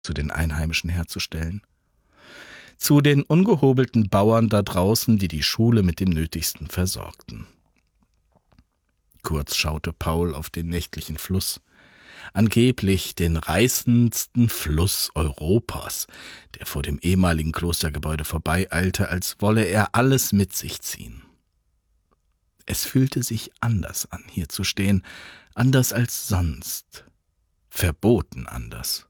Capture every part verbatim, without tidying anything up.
zu den Einheimischen herzustellen. Zu den ungehobelten Bauern da draußen, die die Schule mit dem Nötigsten versorgten. Kurz schaute Paul auf den nächtlichen Fluss, angeblich den reißendsten Fluss Europas, der vor dem ehemaligen Klostergebäude vorbeieilte, als wolle er alles mit sich ziehen. Es fühlte sich anders an, hier zu stehen, anders als sonst, verboten anders.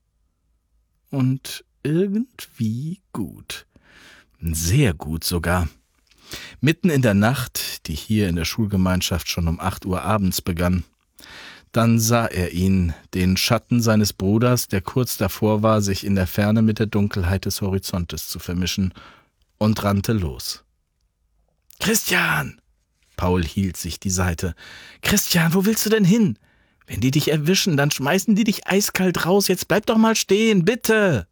Und irgendwie gut, sehr gut sogar. Mitten in der Nacht, die hier in der Schulgemeinschaft schon um acht Uhr abends begann, dann sah er ihn, den Schatten seines Bruders, der kurz davor war, sich in der Ferne mit der Dunkelheit des Horizontes zu vermischen, und rannte los. »Christian!« Paul hielt sich die Seite. »Christian, wo willst du denn hin? Wenn die dich erwischen, dann schmeißen die dich eiskalt raus. Jetzt bleib doch mal stehen, bitte!«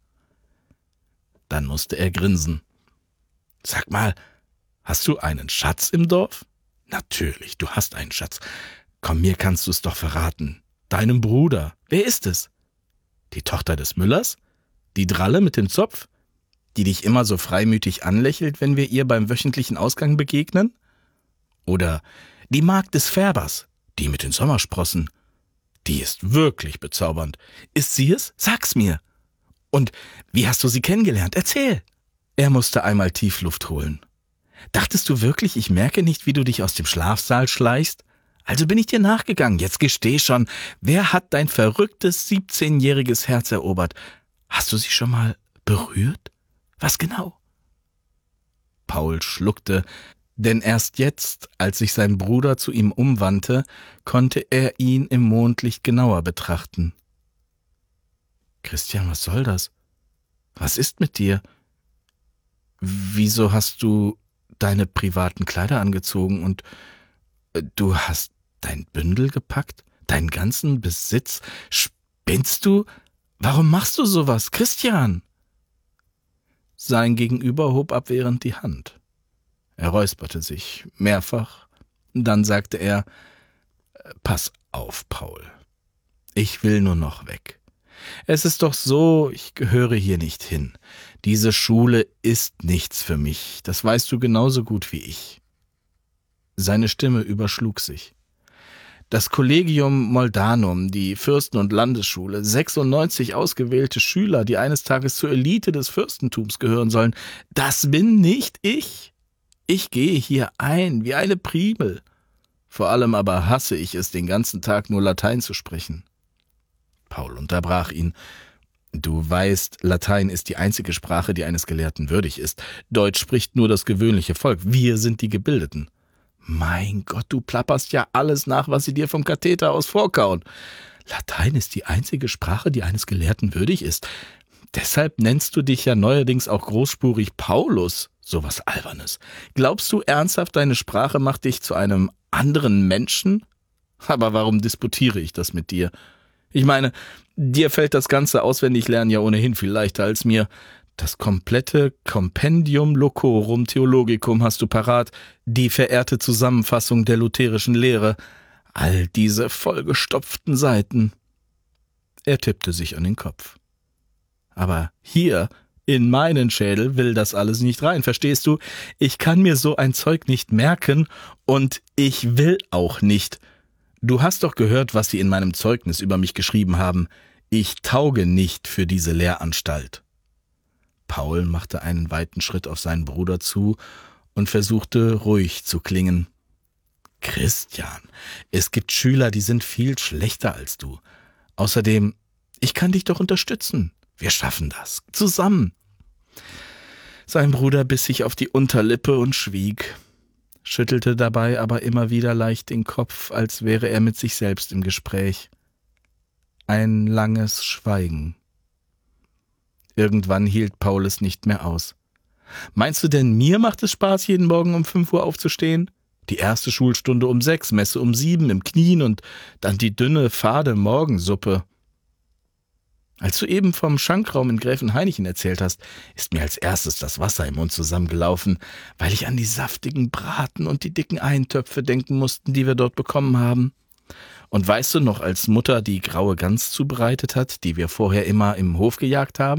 Dann musste er grinsen. »Sag mal, hast du einen Schatz im Dorf?« »Natürlich, du hast einen Schatz. Komm, mir kannst du es doch verraten. Deinem Bruder. Wer ist es? Die Tochter des Müllers? Die Dralle mit dem Zopf? Die dich immer so freimütig anlächelt, wenn wir ihr beim wöchentlichen Ausgang begegnen? Oder die Magd des Färbers, die mit den Sommersprossen? Die ist wirklich bezaubernd. Ist sie es? Sag's mir. Und wie hast du sie kennengelernt? Erzähl!« Er musste einmal Tiefluft holen. »Dachtest du wirklich, ich merke nicht, wie du dich aus dem Schlafsaal schleichst? Also bin ich dir nachgegangen. Jetzt gesteh schon, wer hat dein verrücktes siebzehnjähriges Herz erobert? Hast du sie schon mal berührt? Was genau?« Paul schluckte, denn erst jetzt, als sich sein Bruder zu ihm umwandte, konnte er ihn im Mondlicht genauer betrachten. »Christian, was soll das? Was ist mit dir? Wieso hast du deine privaten Kleider angezogen und du hast dein Bündel gepackt? Deinen ganzen Besitz? Spinnst du? Warum machst du sowas, Christian?« Sein Gegenüber hob abwehrend die Hand. Er räusperte sich mehrfach, dann sagte er, »Pass auf, Paul, ich will nur noch weg. Es ist doch so, ich gehöre hier nicht hin. Diese Schule ist nichts für mich, das weißt du genauso gut wie ich.« Seine Stimme überschlug sich. Das Collegium Moldanum, die Fürsten- und Landesschule, sechsundneunzig ausgewählte Schüler, die eines Tages zur Elite des Fürstentums gehören sollen, das bin nicht ich. Ich gehe hier ein wie eine Primel. Vor allem aber hasse ich es, den ganzen Tag nur Latein zu sprechen. Paul unterbrach ihn. »Du weißt, Latein ist die einzige Sprache, die eines Gelehrten würdig ist. Deutsch spricht nur das gewöhnliche Volk. Wir sind die Gebildeten.« »Mein Gott, du plapperst ja alles nach, was sie dir vom Katheter aus vorkauen. Latein ist die einzige Sprache, die eines Gelehrten würdig ist. Deshalb nennst du dich ja neuerdings auch großspurig Paulus. Sowas Albernes. Glaubst du ernsthaft, deine Sprache macht dich zu einem anderen Menschen? Aber warum disputiere ich das mit dir? Ich meine, dir fällt das ganze Auswendiglernen ja ohnehin viel leichter als mir. Das komplette Compendium Locorum Theologicum hast du parat, die verehrte Zusammenfassung der lutherischen Lehre. All diese vollgestopften Seiten.« Er tippte sich an den Kopf. »Aber hier, in meinen Schädel, will das alles nicht rein, verstehst du? Ich kann mir so ein Zeug nicht merken und ich will auch nicht. Du hast doch gehört, was sie in meinem Zeugnis über mich geschrieben haben. Ich tauge nicht für diese Lehranstalt.« Paul machte einen weiten Schritt auf seinen Bruder zu und versuchte ruhig zu klingen. »Christian, es gibt Schüler, die sind viel schlechter als du. Außerdem, ich kann dich doch unterstützen. Wir schaffen das. Zusammen.« Sein Bruder biss sich auf die Unterlippe und schwieg, schüttelte dabei aber immer wieder leicht den Kopf, als wäre er mit sich selbst im Gespräch. Ein langes Schweigen. Irgendwann hielt Paul es nicht mehr aus. »Meinst du denn, mir macht es Spaß, jeden Morgen um fünf Uhr aufzustehen? Die erste Schulstunde um sechs, Messe um sieben im Knien und dann die dünne, fade Morgensuppe. Als du eben vom Schankraum in Gräfenhainichen erzählt hast, ist mir als erstes das Wasser im Mund zusammengelaufen, weil ich an die saftigen Braten und die dicken Eintöpfe denken musste, die wir dort bekommen haben. Und weißt du noch, als Mutter die graue Gans zubereitet hat, die wir vorher immer im Hof gejagt haben?